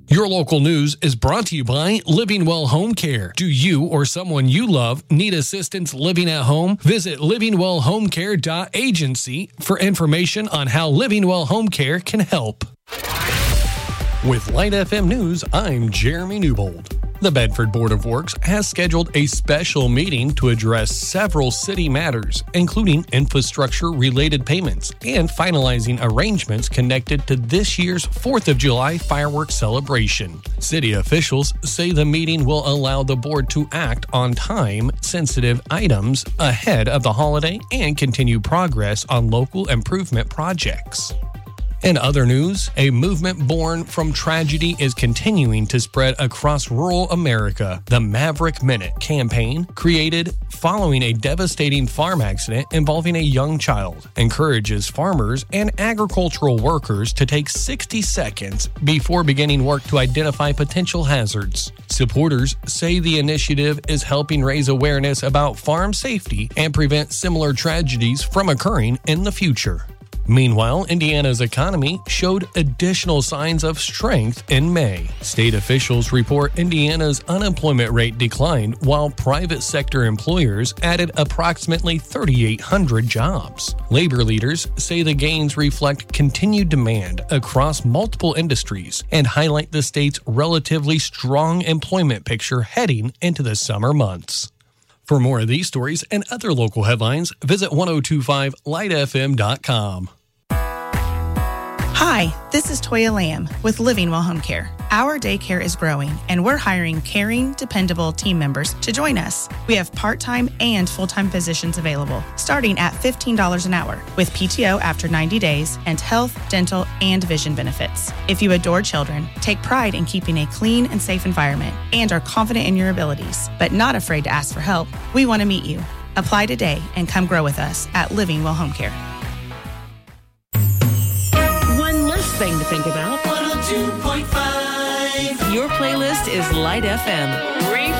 Your local news is brought to you by Living Well Home Care. Do you or someone you love need assistance living at home? Visit livingwellhomecare.agency for information on how Living Well Home Care can help. With Light FM News, I'm Jeremy Newbold. The Bedford Board of Works has scheduled a special meeting to address several city matters, including infrastructure-related payments and finalizing arrangements connected to this year's 4th of July fireworks celebration. City officials say the meeting will allow the board to act on time-sensitive items ahead of the holiday and continue progress on local improvement projects. In other news, a movement born from tragedy is continuing to spread across rural America. The Maverick Minute campaign, created following a devastating farm accident involving a young child, encourages farmers and agricultural workers to take 60 seconds before beginning work to identify potential hazards. Supporters say the initiative is helping raise awareness about farm safety and prevent similar tragedies from occurring in the future. Meanwhile, Indiana's economy showed additional signs of strength in May. State officials report Indiana's unemployment rate declined while private sector employers added approximately 3,800 jobs. Labor leaders say the gains reflect continued demand across multiple industries and highlight the state's relatively strong employment picture heading into the summer months. For more of these stories and other local headlines, visit 1025lightfm.com. Hi, this is Toya Lamb with Living Well Home Care. Our daycare is growing, and we're hiring caring, dependable team members to join us. We have part-time and full-time positions available, starting at $15 an hour, with PTO after 90 days and health, dental, and vision benefits. If you adore children, take pride in keeping a clean and safe environment, and are confident in your abilities, but not afraid to ask for help, we want to meet you. Apply today and come grow with us at Living Well Home Care. Thing to think about. 102.5. Your playlist is Light FM.